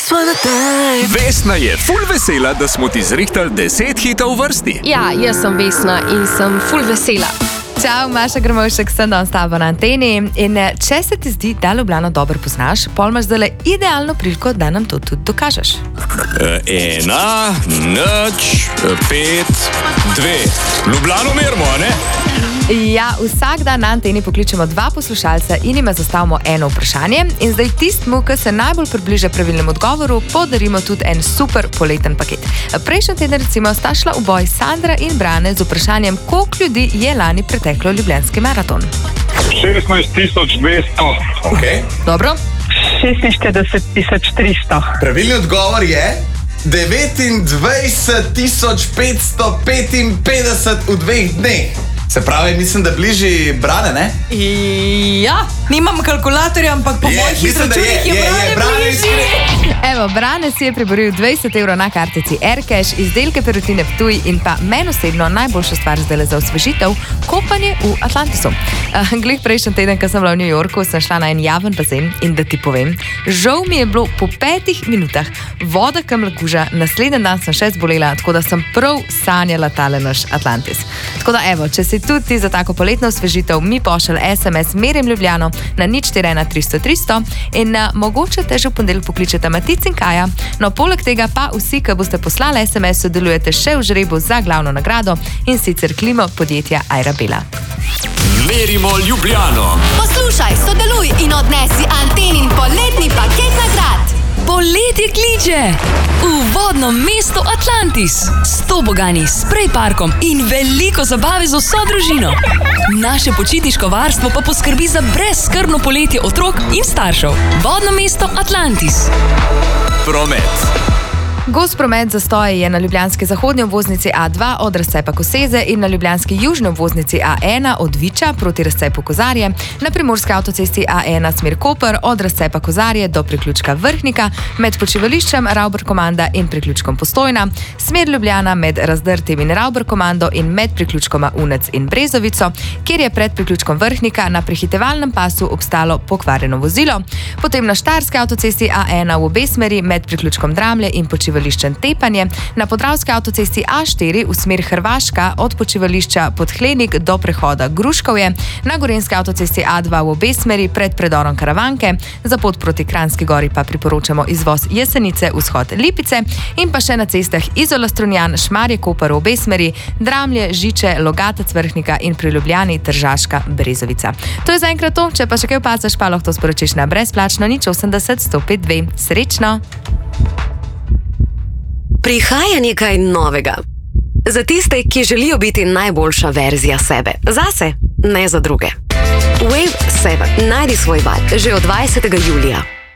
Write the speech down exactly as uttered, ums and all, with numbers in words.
Vesna je ful vesela, da smo ti zrihtali deset hitov v vrsti. Ja, jaz sem Vesna in sem ful vesela. Čau, Maša Grmovšek, sem danes s tabo na anteni in če se ti zdi, da Ljubljano dobro poznaš, pol imaš zdajle idealno priliko, da nam to tudi dokažeš. Ena, nič, pet, dve. Ljubljano merimo, a ne? Ja, vsak dan na anteni pokličemo dva poslušalca in jima zastavimo eno vprašanje in zdaj tistmu, ki se najbolj približa pravilnemu odgovoru, podarimo tudi en super poleten paket. Prejšnji teden recimo sta šla v boj Sandra in Brane z vprašanjem, koliko ljudi je lani preteklo Ljubljanski maraton. šestnajst tisoč dvesto. Okay. Dobro. šestinštirideset tisoč tristo. Pravilni odgovor je devetindvajset tisoč petsto petinpetdeset v dveh dneh. Se pravi, mislim, da bliži Brane, ne? Ja, nimam kalkulatorja, ampak po Je, mojih mislim, da je, izračunih je, je, je, Brane Brane bližje. Evo, Brane si je priboril dvajset evrov na kartici Aircash, izdelke Perutnine Ptuj in pa meni osebno najboljša stvar zdajle za osvežitev, kopanje v Atlantisu. Uh, glih prejšnji teden, ko sem bila v New Yorku, sem šla na en javen bazen in da ti povem, žal mi je bilo po petih minutah voda kam lakuža, naslednji dan sem še zbolela, tako da sem prav sanjala tale naš Atlantis. Tako da evo, če si tudi ti za tako poletno osvežitev, mi pošelj es em es Merim Ljubljano na nič štiri ena tristo tristo in uh, mogoče te že v ponedeljek pokličeta Matic in Kaja. No, poleg tega pa vsi, ki boste poslali es em es, sodelujete še v žrebu za glavno nagrado in sicer klimo podjetja Airabela. Merimo Ljubljano. Poslušaj, sodeluj in odnesi Antenin poletni paket nagrad. Poletje kliče! V vodno mesto Atlantis. S tobogani, sprej parkom in veliko zabave z vso družino. Naše počitniško varstvo pa poskrbi za brezskrbno poletje otrok in staršev. Vodno mesto Atlantis. Promet. Gost promet zastoje je na ljubljanski zahodni obvoznici A dva od razcepa Koseze in na ljubljanski južni obvoznici A ena od Viča proti razcepu Kozarje, na primorski avtocesti A ena smer Koper od razcepa Kozarje do priključka Vrhnika, med počivališčem Ravber komanda in priključkom Postojna, smer Ljubljana med Razdrtim in Ravber komando in med priključkoma Unec in Brezovico, kjer je pred priključkom Vrhnika na prehitevalnem pasu obstalo pokvarjeno vozilo, potem na štajerski avtocesti A ena v obe smeri med priključkom Dramlje in počivališčem Tepanje, na podravski avtocesti A štiri v smer Hrvaška od počivališča Podhlenik do prehoda Gruškovje, na gorenjski avtocesti A dva v obe smeri pred predorom Karavanke, za pot proti Kranjski gori pa priporočamo izvoz Jesenice, vzhod Lipice in pa še na cestah Izola Strunjan, Šmarje Koper v obe smeri, Dramlje, Žiče, Logatec Vrhnika in pri Ljubljani Tržaška Brezovica. To je zaenkrat to, če pa še kaj opacaš, pa lahko to sporočiš na brezplačno nič osemdeset sto pet dve. Srečno! Prihaja nekaj novega. Za tiste, ki želijo biti najboljša verzija sebe. Zase, ne za druge. Wave sedem. Najdi svoj val že od dvajsetega julija.